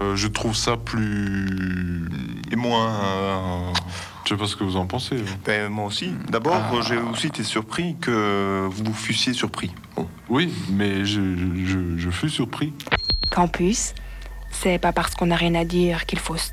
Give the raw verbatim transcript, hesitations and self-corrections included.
Euh, je trouve ça plus... Et moins... euh, Je sais pas ce que vous en pensez. hein. ben, moi aussi. D'abord, Ah. j'ai aussi été surpris que vous fussiez surpris. Bon. Oui, mais je, je, je fus surpris. Campus, c'est pas parce qu'on n'a rien à dire qu'il faut se